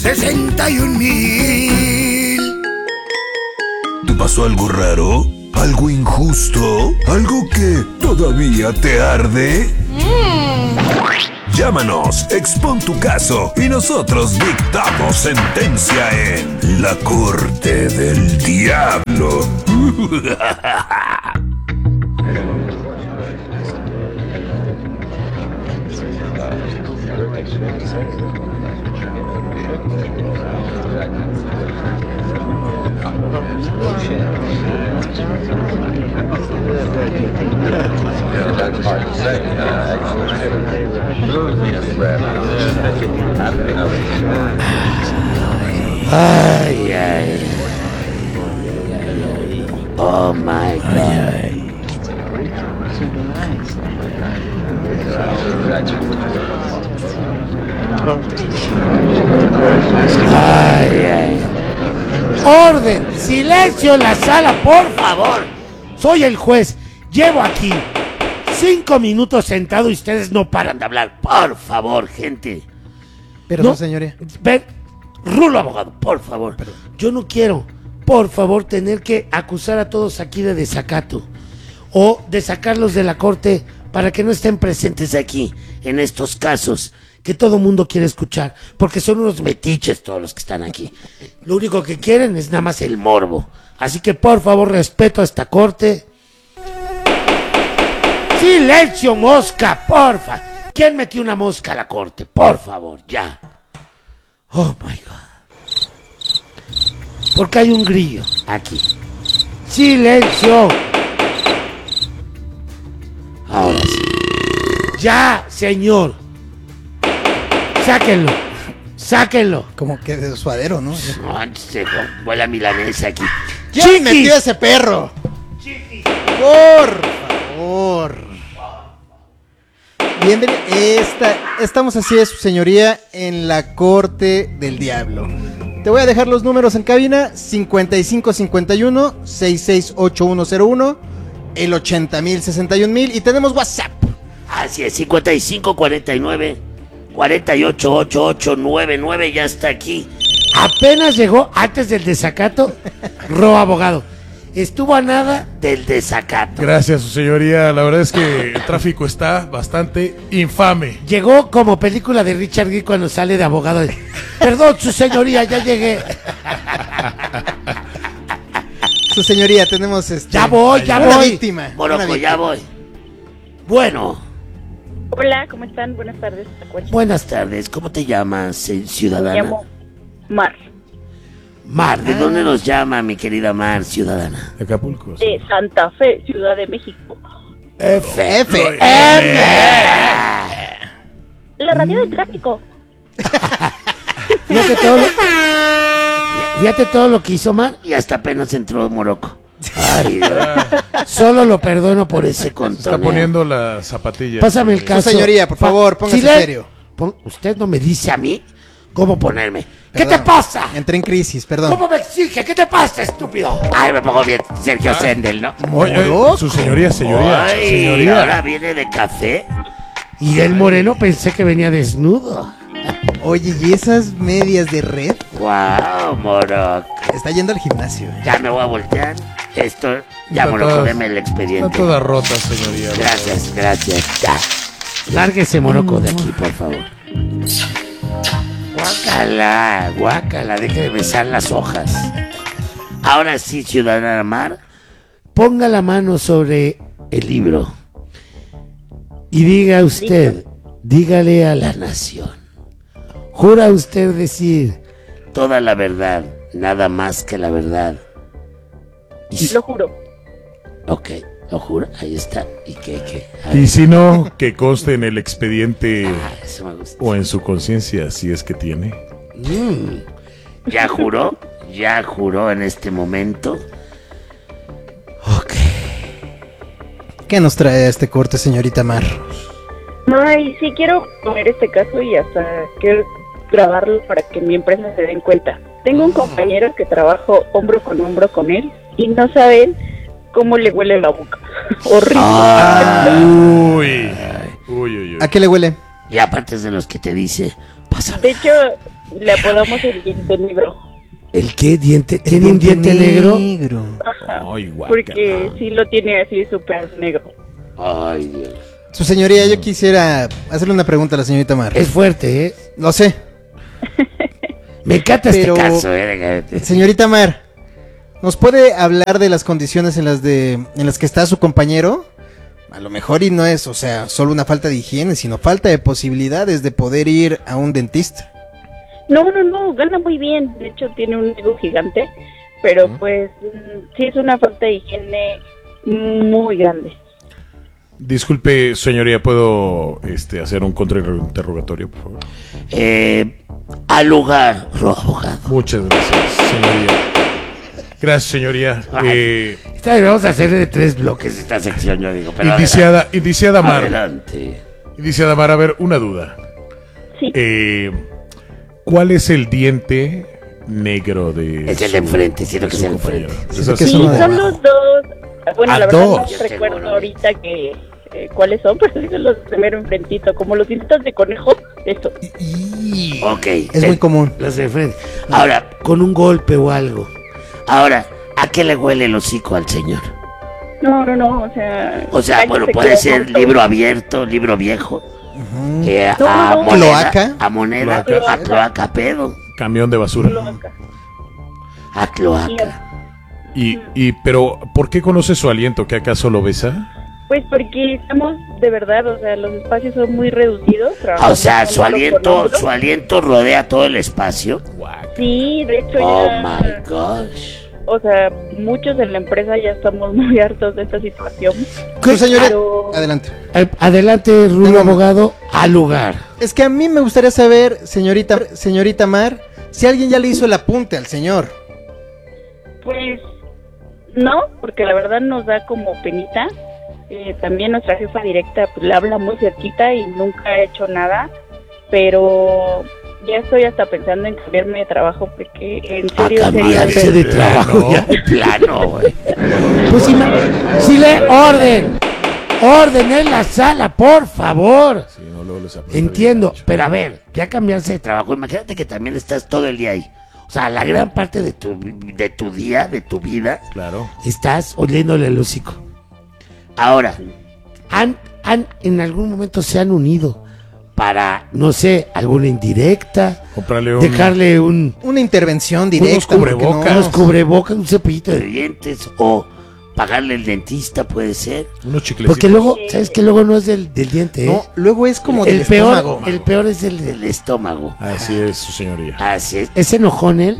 61,000. ¿Te pasó algo raro? ¿Algo injusto? ¿Algo que todavía te arde? Llámanos, expon tu caso y nosotros dictamos sentencia en la Corte del Diablo. Ay, ay. Oh my God. Ay, ay. Orden, silencio en la sala, por favor. Soy el juez. Llevo aquí 5 minutos sentado y ustedes no paran de hablar. Por favor, gente. Perdón, No, señoría. Ven, Rulo, abogado, por favor. Perdón. Yo no quiero, por favor, tener que acusar a todos aquí de desacato o de sacarlos de la corte para que no estén presentes aquí en estos casos que todo mundo quiere escuchar, porque son unos metiches todos los que están aquí. Lo único que quieren es nada más el morbo. Así que por favor, respeto a esta corte. ¡Silencio, mosca, porfa! ¿Quién metió una mosca a la corte? Por favor, ya. Oh my God. Porque hay un grillo aquí. ¡Silencio! Ahora sí. Ya, señor. Sáquenlo. Sáquenlo. Como que de suadero, ¿no? No, se vuela milanesa aquí. ¿Quién metió a ese perro? Por favor. Bienvenido. Estamos así es, su señoría, en la Corte del Diablo. Te voy a dejar los números en cabina: 5551-668101, el 80,000-61,000, y tenemos WhatsApp. Así es, 5549-488899, ya está aquí. Apenas llegó antes del desacato, abogado. Estuvo a nada del desacato. Gracias, su señoría. La verdad es que el tráfico está bastante infame. Llegó como película de Richard Gere cuando sale de abogado. Perdón, su señoría, ya llegué. Su señoría, tenemos Ya voy, una víctima. Moroco, ya voy. Bueno. Hola, ¿cómo están? Buenas tardes. Buenas tardes, ¿cómo te llamas, ciudadana? Me llamo Mar. Mar, ¿de dónde nos llama, mi querida Mar, ciudadana? De Acapulco. De Santa Fe, Ciudad de México. FM. La radio del tráfico. Fíjate todo lo que hizo Mar y hasta apenas entró Morocco. Ay, Dios. Solo lo perdono por ese control. Está poniendo la zapatilla. Pásame el caso. Su señoría, por favor, póngase serio. Usted no me dice a mí cómo ponerme. Perdón. ¿Qué te pasa? Entré en crisis, perdón. ¿Cómo me exige? ¿Qué te pasa, estúpido? Ay, me pongo bien Sergio Sendel, ¿no? Oye, su señoría, Ay, señoría. ahora viene de café. Y el moreno pensé que venía desnudo. Oye, ¿y esas medias de red? Wow, Morocco. Está yendo al gimnasio. Ya me voy a voltear. Esto, ya Están Morocco, todas- deme el expediente. Están todas rotas, señoría. Gracias, ya. Lárguese, Morocco, de aquí, por favor. Guácala, deje de besar las hojas. Ahora sí, ciudadana Mar, ponga la mano sobre el libro y diga usted, dígale a la nación, ¿jura usted decir toda la verdad, nada más que la verdad? Lo juro. Ok, lo juro, ahí está. ¿Y qué? Y si no, que conste en el expediente Eso me gusta. o en su conciencia, si es que tiene. ¿Ya juró? ¿Ya juró en este momento? Ok. ¿Qué nos trae a este corte, señorita Mar? Ay, sí quiero poner este caso y hasta quiero grabarlo para que mi empresa se den cuenta. Tengo un compañero que trabajo hombro con él y no saben cómo le huele la boca. Horrible. Uy. ¿A qué le huele? Y aparte es de los que te dice, pásame. De hecho, Le apodamos el diente negro. ¿El qué? ¿Diente? ¿Tiene un diente negro? Ajá, Ay, guácala. porque sí lo tiene así súper negro. Ay, Dios. Su señoría, yo quisiera hacerle una pregunta a la señorita Mar. Es fuerte, ¿eh? Lo sé. Me encanta Pero- este caso, ¿eh? Señorita Mar, ¿nos puede hablar de las condiciones en las que está su compañero? A lo mejor y no es, o sea, solo una falta de higiene, sino falta de posibilidades de poder ir a un dentista. No, gana muy bien. De hecho, tiene un ego gigante. Pero pues sí es una falta de higiene muy grande. Disculpe, señoría, ¿puedo hacer un contrainterrogatorio, por favor? Al lugar, abogado. Muchas gracias, señoría. Gracias, señoría. Está bien, vamos a hacer de 3 bloques esta sección, yo digo. Pero Indiciada Mar. adelante. Indiciada Mar, a ver, una duda. Sí. ¿Cuál es el diente negro de Es el de enfrente, siento que es el de compañero? enfrente. Esas que Sí, son- son los dos. Bueno, Ah, la verdad dos. no Yo recuerdo seguro. ahorita cuáles son, pero sí son los primero enfrentito. Como los dientitos de conejo, eso. Ok. Es muy común. Los de enfrente. Ahora, con un golpe o algo. Ahora, ¿a qué le huele el hocico al señor? No, o sea... ay, Bueno, se puede quedó ser corto. libro abierto, libro viejo. No, A no. moneda, ¿Cloaca? a moneda, Cloaca. a cloaca pedo, Camión de basura. Cloaca. a cloaca. Pero, ¿por qué conoce su aliento? ¿Que acaso lo besa? Pues porque estamos, de verdad, o sea, los espacios son muy reducidos. O trabajamos sea, su hombro con hombro. aliento rodea todo el espacio. Sí, de hecho Oh ya... my gosh. O sea, muchos en la empresa ya estamos muy hartos de esta situación. Su señoría, Pero- adelante. Adelante, Rulo Tengo- abogado, al lugar. Es que a mí me gustaría saber, señorita Mar, si alguien ya le hizo el apunte al señor. Pues no, porque la verdad nos da como penita. También nuestra jefa directa pues, le habla muy cerquita y nunca ha hecho nada. Pero ya estoy hasta pensando en cambiarme de trabajo porque en A serio cambiarse sería... de trabajo ya de plano, güey. Pues si le orden en la sala, por favor. Sí, no, luego les aprieta Entiendo, bien, pero a ver, ya cambiarse de trabajo, imagínate que también estás todo el día ahí. O sea, la gran parte de tu día, de tu vida, Claro. estás oliéndole el hocico. Ahora, en algún momento se han unido para, no sé, alguna indirecta, Comprarle dejarle una Intervención directa. Unos ¿por qué no? cubrebocas. unos cubrebocas, un cepillito de dientes, o pagarle el dentista, puede ser. unos chiclecitos. Porque luego, ¿sabes que luego no es del diente, No, luego es como del el peor, estómago. el peor es el del estómago. Así es, su señoría. Así es. ¿Es enojón él?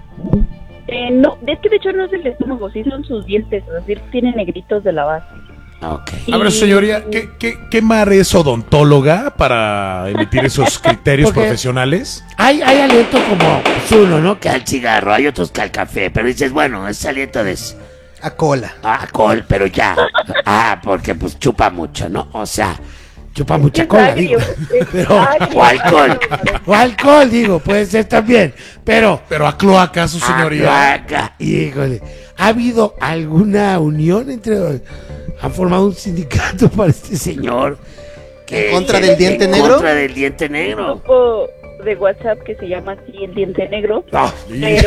no, es que de hecho no es el estómago, sí son sus dientes, es decir, tiene negritos de la base. Ok. A ver, señoría, ¿qué Mar es odontóloga para emitir esos criterios Porque- profesionales? Hay aliento como pues, uno, ¿no? Que al cigarro, hay otros que al café, pero dices, bueno, es aliento de A cola. alcohol, pero ya. Porque pues chupa mucho, ¿no? O sea, chupa mucha Es cola, agrio, digo. es Pero, agrio. o alcohol. O alcohol, digo, puede ser también. Pero, Pero a cloaca, su señoría. acá, híjole. ¿Ha habido alguna unión entre... ¿Han formado un sindicato para este señor? ¿En contra del diente negro? En contra del diente Un negro. grupo de WhatsApp que se llama así el diente negro, No, pero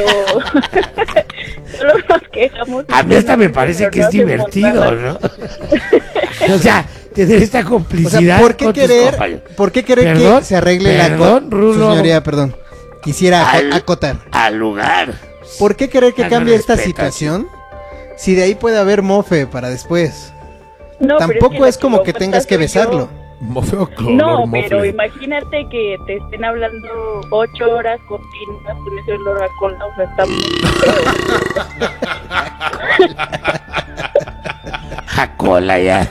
solo nos quejamos. a mí hasta me parece que es Pero no divertido, hacemos ¿no? O sea, tener esta O complicidad. sea, ¿por qué con tus querer, compañeros. ¿por qué querer Perdón, que se arregle la perdón, Rulo. señoría, perdón. Quisiera Al- acotar. Al lugar. ¿Por qué querer que Ah, no cambie esta respetas. situación? Si de ahí puede haber mofe para después. No, pero Tampoco la es como que lo tengas que soy yo. besarlo. Mofe o color No, mofle. pero imagínate que te estén hablando 8 horas continuas con ese olor a cola, o sea, está muy feo. A cola ya.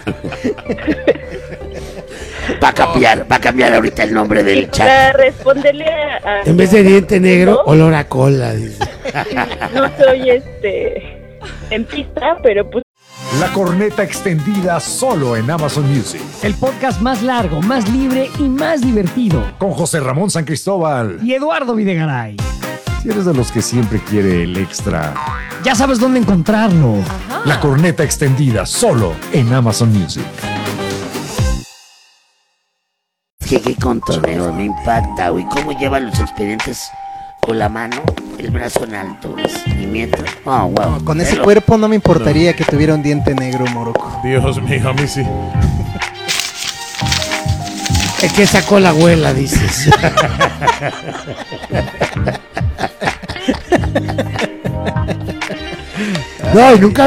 Va a cambiar ahorita el nombre Y del chat. para responderle a En vez de diente negro, ¿no? olor a cola, dice. No soy dentista, pero pues La corneta extendida solo en Amazon Music. El podcast más largo, más libre y más divertido. Con José Ramón San Cristóbal. Y Eduardo Videgaray. Si eres de los que siempre quiere el extra. Ya sabes dónde encontrarlo. La corneta extendida solo en Amazon Music. Qué contonero, me impacta, güey. ¿Cómo lleva los expedientes con la mano, el brazo en alto, y mientras? Oh, wow. Con ese cuerpo no me importaría que tuviera un diente negro, Moroco. Dios mío, a mí sí. Es que sacó la abuela, dices. No, nunca